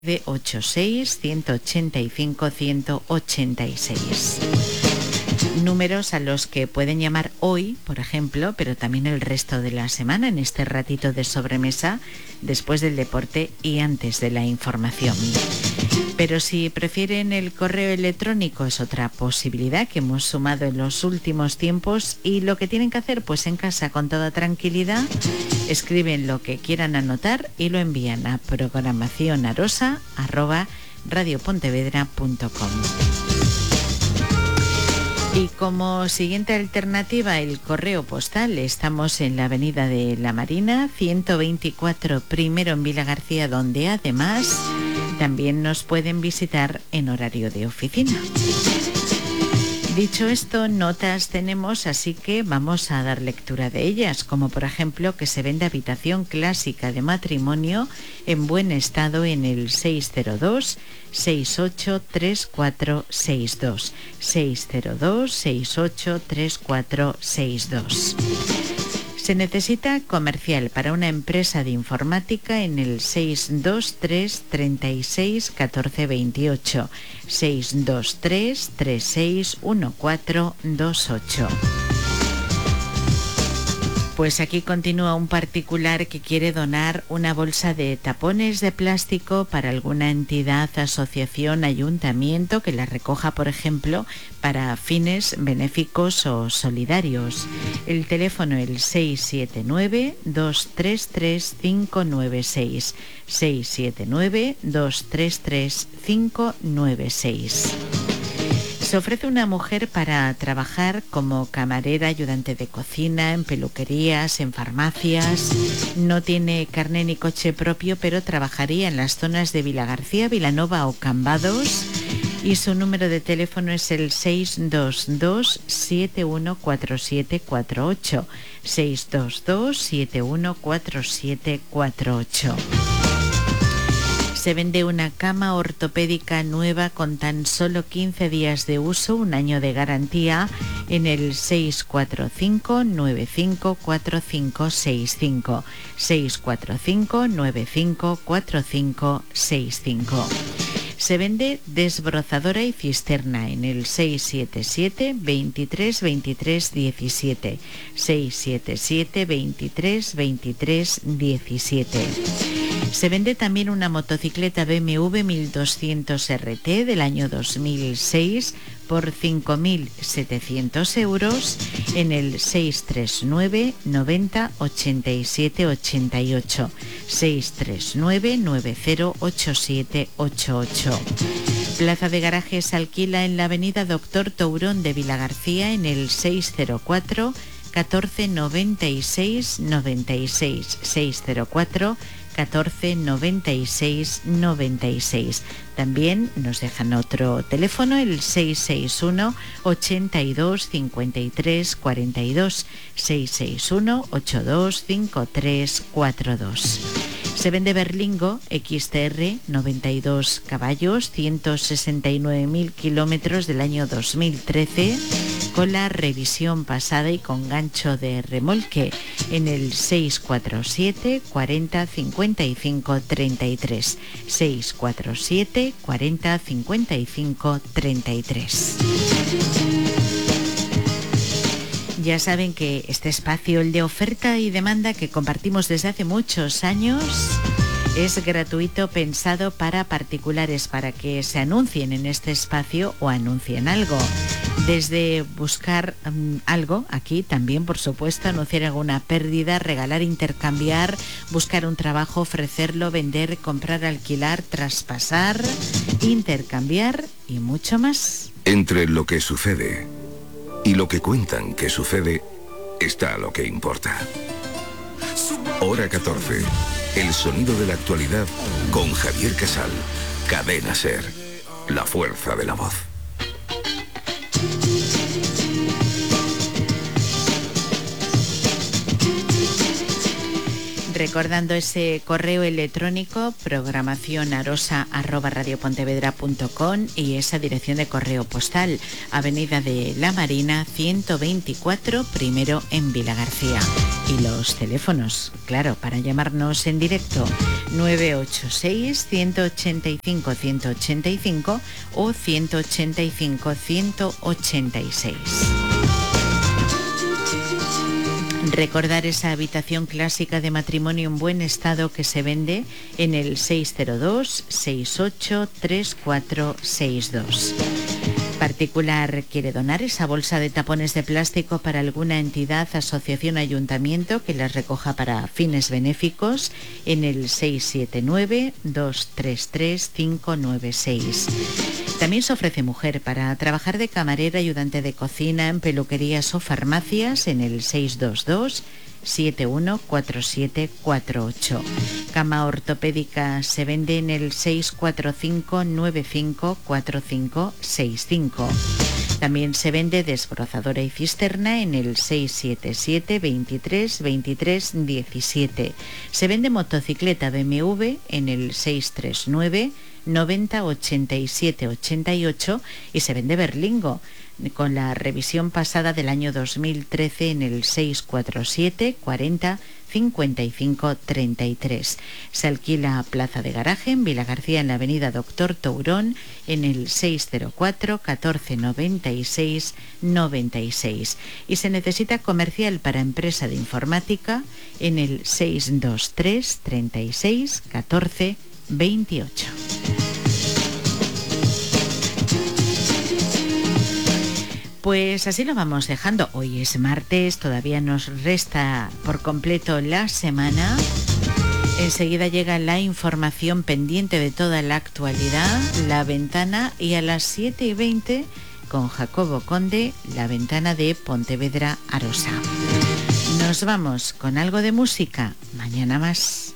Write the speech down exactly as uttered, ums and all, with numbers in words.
nueve ocho seis, uno ocho cinco, uno ocho seis. Números a los que pueden llamar hoy, por ejemplo, pero también el resto de la semana en este ratito de sobremesa, después del deporte y antes de la información. Pero si prefieren el correo electrónico es otra posibilidad que hemos sumado en los últimos tiempos, y lo que tienen que hacer, pues en casa con toda tranquilidad, escriben lo que quieran anotar y lo envían a programación arosa arroba radiopontevedra punto com. Y como siguiente alternativa, el correo postal. Estamos en la avenida de la Marina, ciento veinticuatro primero en Vilagarcía, donde además también nos pueden visitar en horario de oficina. Dicho esto, notas tenemos, así que vamos a dar lectura de ellas, como por ejemplo que se vende habitación clásica de matrimonio en buen estado en el seis cero dos, seis ocho tres cuatro seis dos, seis cero dos, seis ocho tres cuatro seis dos. Se necesita comercial para una empresa de informática en el seis dos tres, treinta y seis, catorce veintiocho, seis dos tres, treinta y seis, catorce veintiocho. Pues aquí continúa un particular que quiere donar una bolsa de tapones de plástico para alguna entidad, asociación, ayuntamiento que la recoja, por ejemplo, para fines benéficos o solidarios. El teléfono el seis siete nueve, dos tres tres, cinco nueve seis, seis siete nueve, dos tres tres, cinco nueve seis. Se ofrece una mujer para trabajar como camarera, ayudante de cocina, en peluquerías, en farmacias. No tiene carné ni coche propio, pero trabajaría en las zonas de Vilagarcía, Vilanova o Cambados. Y su número de teléfono es el seis dos dos, siete uno cuatro siete cuatro ocho, seis dos dos, siete uno cuatro siete cuatro ocho. Se vende una cama ortopédica nueva con tan solo quince días de uso, un año de garantía, en el seis cuatro cinco, nueve cinco cuatro cinco seis cinco, seis cuatro cinco, nueve cinco cuatro cinco seis cinco. Se vende desbrozadora y cisterna en el seis siete siete, veintitrés veintitrés diecisiete, seis siete siete, veintitrés veintitrés diecisiete. Se vende también una motocicleta B M W mil doscientos R T del año dos mil seis por cinco mil setecientos euros en el seis tres nueve, noventa, ochenta y siete ochenta y ocho, seis tres nueve, noventa ocho siete ocho ocho. Plaza de garajes alquila en la avenida Doctor Tourón de Vilagarcía en el seis cero cuatro, catorce noventa y seis noventa y seis, seis cero cuatro, catorce noventa y seis noventa y seis. También nos dejan otro teléfono, el seis seis uno, ochenta y dos, cincuenta y tres cuarenta y dos, seis seis uno, ochenta y dos, cincuenta y tres cuarenta y dos. Se vende Berlingo X T R, noventa y dos caballos, ciento sesenta y nueve mil kilómetros del año dos mil trece, con la revisión pasada y con gancho de remolque en el seis cuatro siete, cuarenta, cincuenta y cinco, treinta y tres, seis cuatro siete, cuarenta, cincuenta y cinco, treinta y tres. Ya saben que este espacio, el de oferta y demanda que compartimos desde hace muchos años, es gratuito, pensado para particulares, para que se anuncien en este espacio o anuncien algo. Desde buscar um, algo, aquí también, por supuesto, anunciar alguna pérdida, regalar, intercambiar, buscar un trabajo, ofrecerlo, vender, comprar, alquilar, traspasar, intercambiar y mucho más. Entre lo que sucede y lo que cuentan que sucede, está lo que importa. Hora catorce. El sonido de la actualidad con Javier Casal. Cadena SER. La fuerza de la voz. Recordando ese correo electrónico programación arosa arroba radiopontevedra punto com y esa dirección de correo postal, Avenida de la Marina ciento veinticuatro, primero en Vilagarcía. Y los teléfonos, claro, para llamarnos en directo, nueve ocho seis, uno ocho cinco, uno ocho cinco o uno ocho cinco, uno ocho seis. Recordar esa habitación clásica de matrimonio en buen estado que se vende en el seis cero dos, seis ocho tres cuatro seis dos. Particular quiere donar esa bolsa de tapones de plástico para alguna entidad, asociación, ayuntamiento que las recoja para fines benéficos en el seis siete nueve, dos tres tres, cinco nueve seis. También se ofrece mujer para trabajar de camarera, ayudante de cocina en peluquerías o farmacias en el seis dos dos, siete uno cuatro siete cuatro ocho. Cama ortopédica se vende en el seis cuatro cinco, nueve cinco cuatro cinco seis cinco. También se vende desbrozadora y cisterna en el seis siete siete, veintitrés, veintitrés, diecisiete. Se vende motocicleta B M W en el seis tres nueve, noventa, ochenta y siete, ochenta y ocho y se vende berlingo con la revisión pasada del año dos mil trece en el seis cuatro siete, cuarenta, cincuenta y cinco, treinta y tres. Se alquila plaza de garaje en Vilagarcía en la avenida Doctor Tourón en el seis cero cuatro, catorce, noventa y seis, noventa y seis. Y se necesita comercial para empresa de informática en el seis dos tres, treinta y seis, catorce, veintiocho. Pues así lo vamos dejando. Hoy es martes, todavía nos resta por completo la semana. Enseguida llega la información pendiente de toda la actualidad, La Ventana, y a las siete y veinte con Jacobo Conde, La Ventana de Pontevedra Arosa. Nos vamos con algo de música. Mañana más.